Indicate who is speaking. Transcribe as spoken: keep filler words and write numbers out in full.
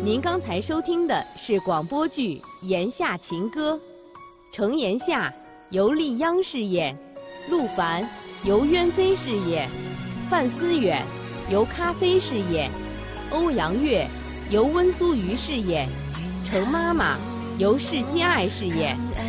Speaker 1: 您刚才收听的是广播剧《炎夏情歌》，程炎夏由丽央饰演，陆凡由渊飞饰演，范思远由咖啡饰演，欧阳月由温苏瑜饰演，程妈妈由世基爱饰演。